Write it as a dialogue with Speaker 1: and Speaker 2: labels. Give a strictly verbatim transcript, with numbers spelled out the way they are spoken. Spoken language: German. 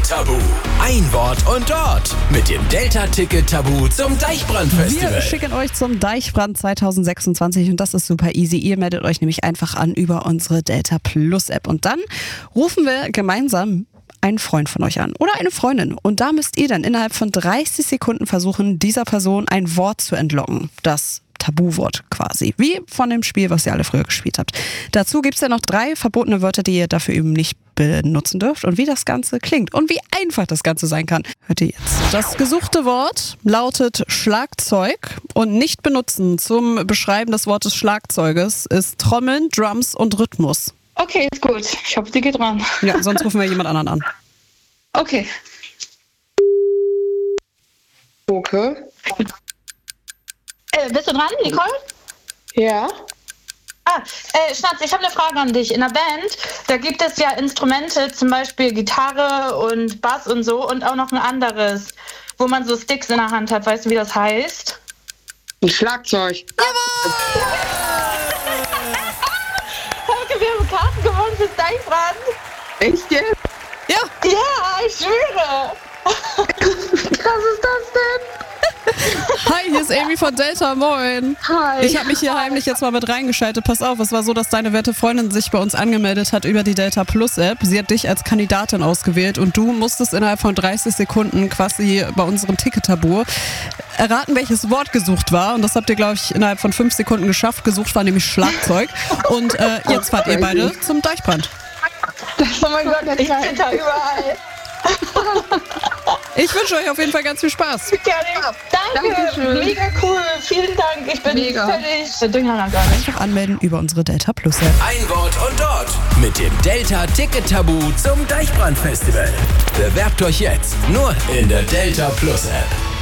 Speaker 1: Ticket-Tabu. Ein Wort und dort mit dem Delta-Ticket-Tabu zum Deichbrand-Festival.
Speaker 2: Wir schicken euch zum Deichbrand zwanzig sechsundzwanzig und das ist super easy. Ihr meldet euch nämlich einfach an über unsere Delta Plus App und dann rufen wir gemeinsam einen Freund von euch an oder eine Freundin. Und da müsst ihr dann innerhalb von dreißig Sekunden versuchen, dieser Person ein Wort zu entlocken. Das Tabuwort quasi. Wie von dem Spiel, was ihr alle früher gespielt habt. Dazu gibt es ja noch drei verbotene Wörter, die ihr dafür eben nicht benutzen dürft. Und wie das Ganze klingt und wie einfach das Ganze sein kann, hört ihr jetzt. Das gesuchte Wort lautet Schlagzeug und nicht benutzen zum Beschreiben des Wortes Schlagzeuges ist Trommeln, Drums und Rhythmus.
Speaker 3: Okay, ist gut. Ich hoffe, die geht ran.
Speaker 2: Ja, sonst rufen wir jemand anderen an.
Speaker 3: Okay.
Speaker 4: Okay.
Speaker 3: Äh, bist du dran, Nicole?
Speaker 4: Ja.
Speaker 3: Ah, äh, Schnatz, ich habe eine Frage an dich. In der Band, da gibt es ja Instrumente, zum Beispiel Gitarre und Bass und so und auch noch ein anderes, wo man so Sticks in der Hand hat. Weißt du, wie das heißt?
Speaker 4: Ein Schlagzeug.
Speaker 3: Hauke, wir haben Karten gewonnen fürs Deichbrand.
Speaker 4: Echt jetzt?
Speaker 2: Ja.
Speaker 3: Ja, ich schwöre. Was ist das denn?
Speaker 2: Hi, hier ist Amy von Delta, moin.
Speaker 3: Hi.
Speaker 2: Ich habe mich hier heimlich jetzt mal mit reingeschaltet. Pass auf, es war so, dass deine werte Freundin sich bei uns angemeldet hat über die Delta Plus App. Sie hat dich als Kandidatin ausgewählt und du musstest innerhalb von dreißig Sekunden quasi bei unserem Ticket-Tabu erraten, welches Wort gesucht war. Und das habt ihr, glaube ich, innerhalb von fünf Sekunden geschafft. Gesucht war nämlich Schlagzeug. Und äh, jetzt fahrt ihr beide zum Deichbrand.
Speaker 3: Oh mein Gott, ich bin da überall.
Speaker 2: Ich wünsche euch auf jeden Fall ganz viel Spaß.
Speaker 3: Danke,
Speaker 4: Dankeschön.
Speaker 3: Mega cool, vielen Dank. Ich bin
Speaker 4: Mega.
Speaker 3: völlig durcheinander gar nicht.
Speaker 2: Einfach anmelden über unsere Delta Plus App.
Speaker 1: Ein Wort und dort mit dem Delta-Ticket-Tabu zum Deichbrand-Festival. Bewerbt euch jetzt nur in der Delta Plus App.